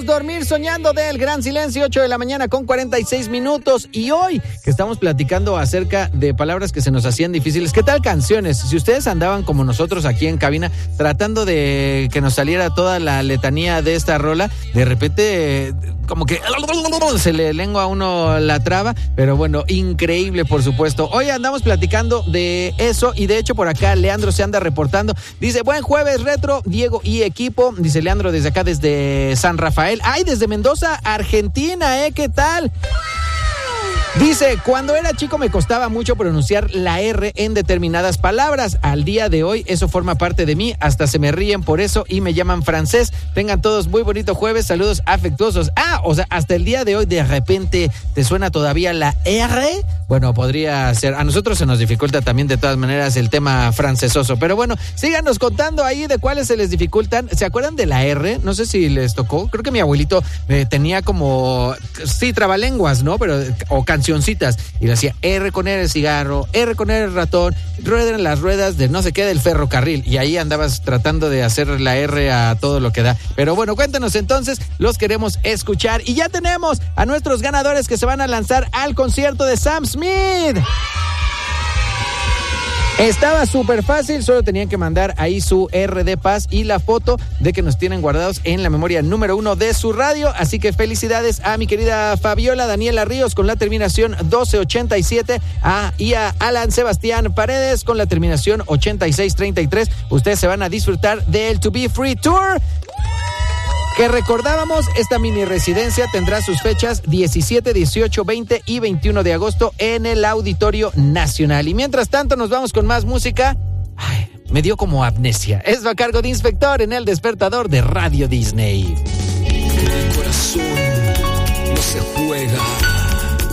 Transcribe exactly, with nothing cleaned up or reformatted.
Dormir Soñando del Gran Silencio, ocho de la mañana con cuarenta y seis minutos. Y hoy que estamos platicando acerca de palabras que se nos hacían difíciles, ¿qué tal canciones? Si ustedes andaban como nosotros aquí en cabina tratando de que nos saliera toda la letanía de esta rola, de repente como que se le lengua a uno la traba, pero bueno, increíble por supuesto. Hoy andamos platicando de eso y de hecho por acá Leandro se anda reportando. Dice, buen jueves retro, Diego y equipo. Dice Leandro desde acá, desde San Rafael. ¡Ay, desde Mendoza, Argentina! ¿Eh? ¿Qué tal? Dice, cuando era chico me costaba mucho pronunciar la R en determinadas palabras. Al día de hoy eso forma parte de mí, hasta se me ríen por eso y me llaman francés. Tengan todos muy bonito jueves, saludos afectuosos. Ah, o sea, hasta el día de hoy de repente te suena todavía la R. Bueno, podría ser, a nosotros se nos dificulta también de todas maneras el tema francesoso, pero bueno, síganos contando ahí de cuáles se les dificultan. ¿Se acuerdan de la R? No sé si les tocó, creo que mi abuelito eh, tenía como, sí, trabalenguas, ¿no? Pero, o cancioncitas, y le hacía R con R el cigarro, R con R el ratón, ruedan las ruedas de no sé qué del ferrocarril, y ahí andabas tratando de hacer la R a todo lo que da. Pero bueno, cuéntanos entonces, los queremos escuchar, y ya tenemos a nuestros ganadores que se van a lanzar al concierto de Sam Smith. Estaba súper fácil, solo tenían que mandar ahí su R de Paz y la foto de que nos tienen guardados en la memoria número uno de su radio. Así que felicidades a mi querida Fabiola Daniela Ríos con la terminación doce ochenta y siete, a, y a Alan Sebastián Paredes con la terminación ochenta y seis treinta y tres. Ustedes se van a disfrutar del To Be Free Tour, que recordábamos, esta mini residencia tendrá sus fechas diecisiete, dieciocho, veinte y veintiuno de agosto en el Auditorio Nacional. Y mientras tanto nos vamos con más música. Ay, me dio como amnesia. Es a cargo de Inspector en El Despertador de Radio Disney. El corazón no se juega.